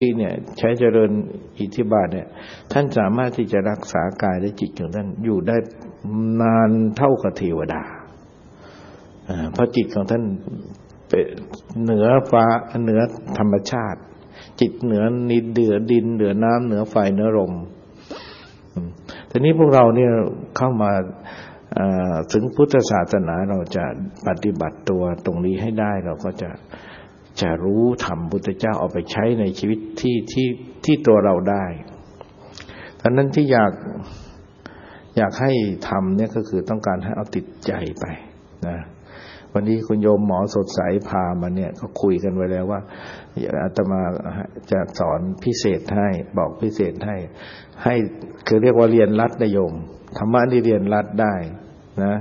เนี่ยใช้เจริญอิทธิบาทเนี่ยท่านสามารถที่จะรักษากายและจิตของท่านอยู่ได้นานเท่ากับเทวดาเพราะจิตของท่านเหนือฟ้าเหนือธรรมชาติจิตเหนือนินเหนือดินเหนือน้ำเหนือไฟเหนือลมทีนี้พวกเราเนี่ยเข้ามาถึงพุทธศาสนาเราจะปฏิบัติตัวตรงนี้ให้ได้เราก็จะรู้ธรรมพุทธเจ้าเอาไปใช้ในชีวิตที่ตัวเราได้ดังนั้นที่อยากให้ทำเนี่ยก็คือต้องการให้เอาติดใจไปนะวันนี้คุณโยมหมอสดใสพามาเนี่ยก็คุยกันไว้แล้วว่าอาตมาจะสอนพิเศษให้บอกพิเศษให้คือเรียกว่าเรียนรัดนะโยมธรรมะนี่เรียนรัดได้นะ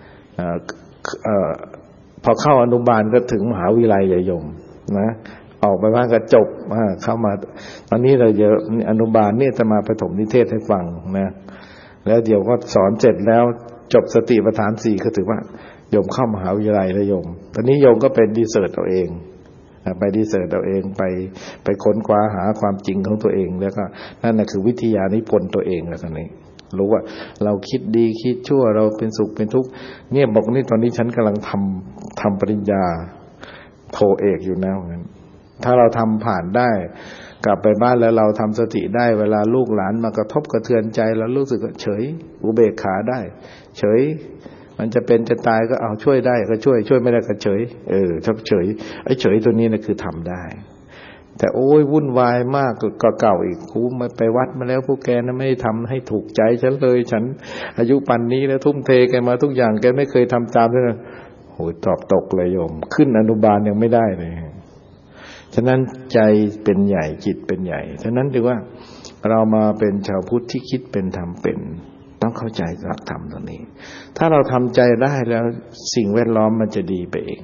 พอเข้าอนุบาลก็ถึงมหาวิทยาลัยโยมนะออกไปบ้านก็จบเข้ามาตอนนี้เราจะอนุบาลเนี่ยจะมาประถมนิเทศให้ฟังนะแล้วเดี๋ยวก็สอนเสร็จแล้วจบสติปัฏฐาน4ก็ถือว่าโยมเข้ามหาวิทยาลัยแล้วโยมตอนนี้โยมก็เป็นรีเสิร์ชเอาเองไปรีเสิร์ชเอาเองไปค้นคว้าหาความจริงของตัวเองแล้วก็นั่นน่ะคือวิทยานิพนธ์ตัวเองแล้วกันนี้รู้ว่าเราคิดดีคิดชั่วเราเป็นสุขเป็นทุกข์เนี่ยบอกนี่ตอนนี้ฉันกำลังทำปริญญาโทเอกอยู่นะงั้นถ้าเราทำผ่านได้กลับไปบ้านแล้วเราทำสติได้เวลาลูกหลานมากระทบกระเทือนใจแล้วรู้สึกเฉยอุเบกขาได้เฉยมันจะเป็นจะตายก็เอาช่วยได้ก็ช่วยไม่ได้ก็เฉยชักเฉยไอ้เฉยตัวนี้นะคือทำได้แต่โอ้ยวุ่นวายมากก็เก่าอีกครูมาไปวัดมาแล้วพวกแกนะไม่ได้ทำให้ถูกใจฉันเลยฉันอายุปันนี้แล้วทุ่มเทแกมาทุกอย่างแกไม่เคยทำตามเลยโหตอบตกเลยโยมขึ้นอนุบาลยังไม่ได้เลยฉะนั้นใจเป็นใหญ่จิตเป็นใหญ่ฉะนั้นถือว่าเรามาเป็นชาวพุทธที่คิดเป็นทำเป็นต้องเข้าใจหลักธรรมตรงนี้ถ้าเราทำใจได้แล้วสิ่งแวดล้อมมันจะดีไปเอง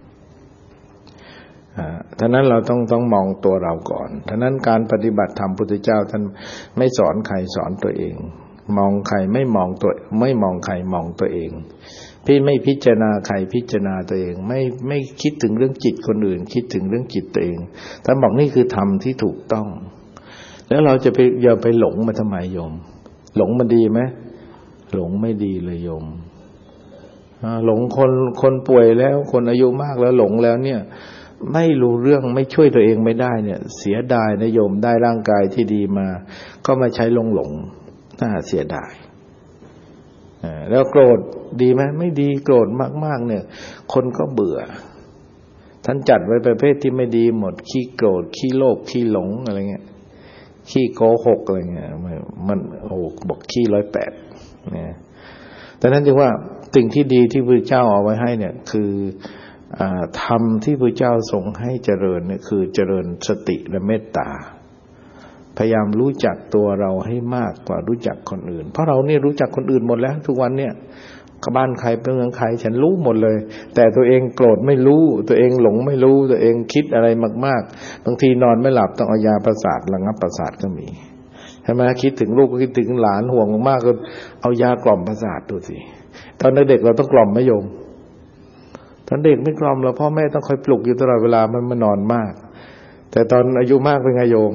ฉะนั้นเราต้องมองตัวเราก่อนฉะนั้นการปฏิบัติธรรมพุทธเจ้าท่านไม่สอนใครสอนตัวเองมองใครไม่มองใครมองตัวเองพี่ไม่พิจารณาใครพิจารณาตัวเองไม่คิดถึงเรื่องจิตคนอื่นคิดถึงเรื่องจิตตัวเองท่านบอกนี่คือธรรมที่ถูกต้องแล้วเราจะอย่าไปหลงมาทำไมโยมหลงมันดีไหมหลงไม่ดีเลยโยมหลงคนป่วยแล้วคนอายุมากแล้วหลงแล้วเนี่ยไม่รู้เรื่องไม่ช่วยตัวเองไม่ได้เนี่ยเสียดายนะโยมได้ร่างกายที่ดีมาก็มาใช้หลงน่าเสียดายแล้วโกรธดีไหมไม่ดีโกรธมากๆเนี่ยคนก็เบื่อท่านจัดไว้ประเภทที่ไม่ดีหมดขี้โกรธขี้โลภขี้หลงอะไรเงี้ยขี้โกหกอะไรเงี้ยมันโอ้บอกขี้108เนี่ยแต่นั้นจึงว่าสิ่งที่ดีที่พระเจ้าเอาไว้ให้เนี่ยคือธรรมที่พระเจ้าทรงให้เจริญเนี่ยคือเจริญสติและเมตตาพยายามรู้จักตัวเราให้มากกว่ารู้จักคนอื่นเพราะเราเนี่ยรู้จักคนอื่นหมดแล้วทุกวันเนี่ยบ้านใครเป็นเมืองใครฉันรู้หมดเลยแต่ตัวเองโกรธไม่รู้ตัวเองหลงไม่รู้ตัวเองคิดอะไรมากๆบางทีนอนไม่หลับต้องเอายาประสาทระงับประสาทก็มีใช่ไหมคิดถึงลูกก็คิดถึงหลานห่วงมากก็เอายากล่อมประสาทดูสิตอนเด็กเราต้องกล่อมไหมโยมตอนเด็กไม่กล่อมเราพ่อแม่ต้องคอยปลุกอยู่ตลอดเวลามันนอนมากแต่ตอนอายุมากเป็นไงโยม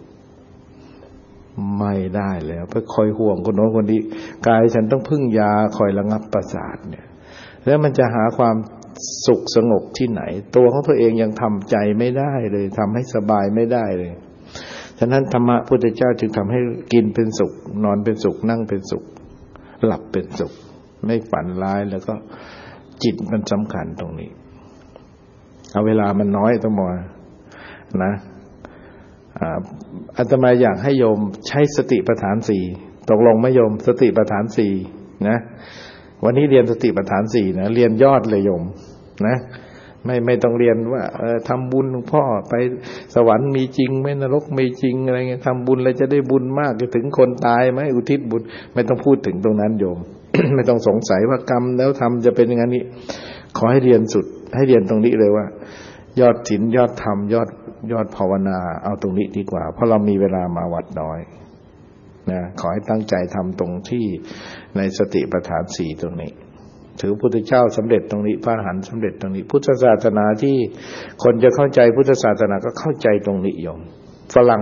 ไม่ได้แล้วไปคอยห่วงคนโน้นคนนี้กายฉันต้องพึ่งยาคอยระงับประสาทเนี่ยแล้วมันจะหาความสุขสงบที่ไหนตัวของตัวเองยังทำใจไม่ได้เลยทำให้สบายไม่ได้เลยฉะนั้นธรรมะพุทธเจ้าจึงทำให้กินเป็นสุขนอนเป็นสุขนั่งเป็นสุขหลับเป็นสุขไม่ฝันร้ายแล้วก็จิตมันสำคัญตรงนี้เอาเวลามันน้อยต้องมานะอาตมาอยากให้โยมใช้สติปัฏฐาน4ตกลงไหมโยมสติปัฏฐาน4นะวันนี้เรียนสติปัฏฐาน4นะเรียนยอดเลยโยมนะไม่ต้องเรียนว่าทำบุญหลวงพ่อไปสวรรค์มีจริงไหมนรกมีจริงอะไรเงี้ยทำบุญแล้วจะได้บุญมากจะถึงคนตายไหมอุทิศบุญไม่ต้องพูดถึงตรงนั้นโยม ไม่ต้องสงสัยว่ากรรมแล้วทำจะเป็นอย่างนี้ขอให้เรียนสุดให้เรียนตรงนี้เลยว่ายอดศีลยอดธรรมยอดภาวนาเอาตรงนี้ดีกว่าเพราะเรามีเวลามาวัดน้อยนะขอให้ตั้งใจทำตรงที่ในสติปัฏฐาน4ตรงนี้ถือพุทธเจ้าสำเร็จตรงนี้พระอรหันต์สำเร็จตรงนี้พุทธศาสนาที่คนจะเข้าใจพุทธศาสนาก็เข้าใจตรงนี้โยมฝรั่ง